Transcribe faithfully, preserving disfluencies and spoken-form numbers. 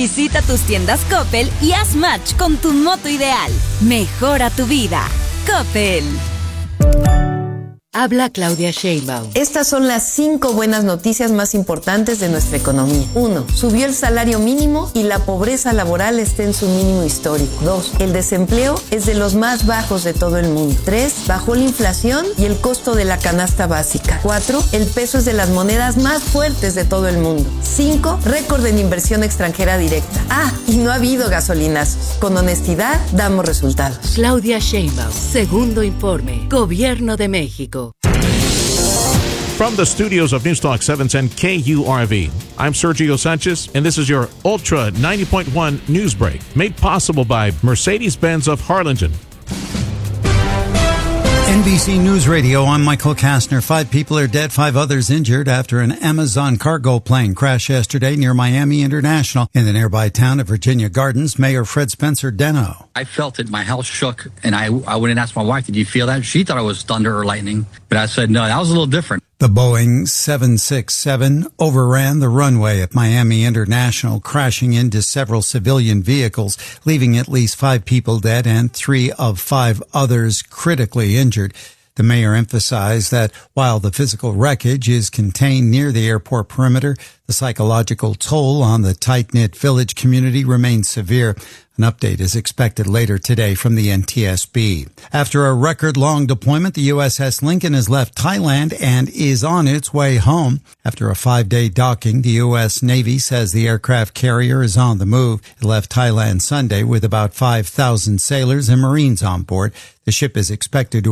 Visita tus tiendas Coppel y haz match con tu moto ideal. Mejora tu vida. Coppel. Habla Claudia Sheinbaum. Estas son las cinco buenas noticias más importantes de nuestra economía. Uno, subió el salario mínimo y la pobreza laboral está en su mínimo histórico. Dos, el desempleo es de los más bajos de todo el mundo. Tres, bajó la inflación y el costo de la canasta básica. Cuatro, el peso es de las monedas más fuertes de todo el mundo. Cinco, récord en inversión extranjera directa. Ah, y no ha habido gasolinazos. Con honestidad, damos resultados. Claudia Sheinbaum, segundo informe, Gobierno de México. From the studios of Newstalk seven ten K U R V, I'm Sergio Sanchez, and this is your Ultra ninety point one News Break, made possible by Mercedes-Benz of Harlingen. N B C News Radio, I'm Michael Kastner. Five people are dead, five others injured after an Amazon cargo plane crashed yesterday near Miami International in the nearby town of Virginia Gardens. Mayor Fred Spencer Deno. I felt it. My house shook, and I, I went and asked my wife, did you feel that? She thought it was thunder or lightning, but I said, no, that was a little different. The Boeing seven sixty-seven overran the runway at Miami International, crashing into several civilian vehicles, leaving at least five people dead and three of five others critically injured. The mayor emphasized that while the physical wreckage is contained near the airport perimeter, the psychological toll on the tight-knit village community remains severe. An update is expected later today from the N T S B. After a record-long deployment, the U S S Lincoln has left Thailand and is on its way home. After a five-day docking, the U S Navy says the aircraft carrier is on the move. It left Thailand Sunday with about five thousand sailors and Marines on board. The ship is expected to